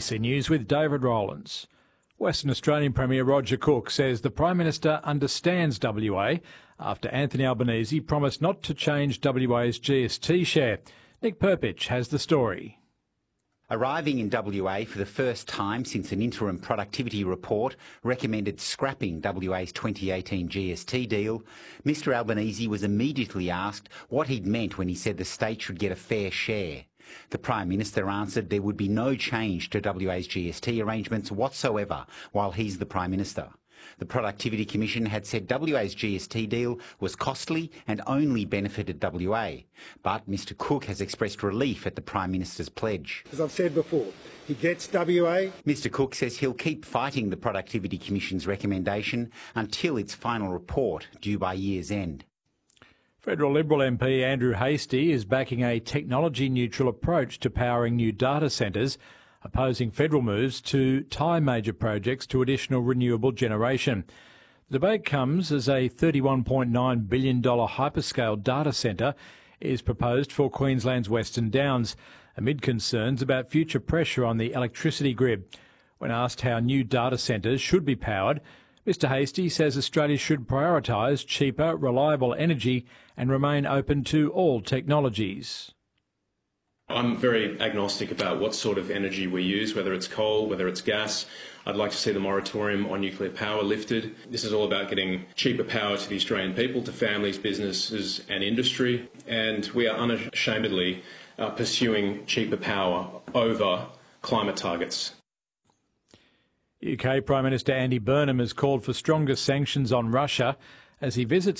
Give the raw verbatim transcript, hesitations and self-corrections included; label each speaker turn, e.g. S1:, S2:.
S1: C News with David Rowlands. Western Australian Premier Roger Cook says the Prime Minister understands W A after Anthony Albanese promised not to change W A's G S T share. Nick Perpich has the story.
S2: Arriving in W A for the first time since an interim productivity report recommended scrapping W A's twenty eighteen G S T deal, Mr Albanese was immediately asked what he'd meant when he said the state should get a fair share. The Prime Minister answered there would be no change to W A's G S T arrangements whatsoever while he's the Prime Minister. The Productivity Commission had said W A's G S T deal was costly and only benefited W A. But Mr Cook has expressed relief at the Prime Minister's pledge.
S3: As I've said before, he gets W A.
S2: Mr Cook says he'll keep fighting the Productivity Commission's recommendation until its final report, due by year's end.
S1: Federal Liberal M P Andrew Hastie is backing a technology-neutral approach to powering new data centres, opposing federal moves to tie major projects to additional renewable generation. The debate comes as a thirty-one point nine billion dollars hyperscale data centre is proposed for Queensland's Western Downs, amid concerns about future pressure on the electricity grid. When asked how new data centres should be powered, Mr Hastie says Australia should prioritise cheaper, reliable energy and remain open to all technologies.
S4: I'm very agnostic about what sort of energy we use, whether it's coal, whether it's gas. I'd like to see the moratorium on nuclear power lifted. This is all about getting cheaper power to the Australian people, to families, businesses and industry. And we are unashamedly uh, pursuing cheaper power over climate targets.
S1: U K Prime Minister Andy Burnham has called for stronger sanctions on Russia as he visits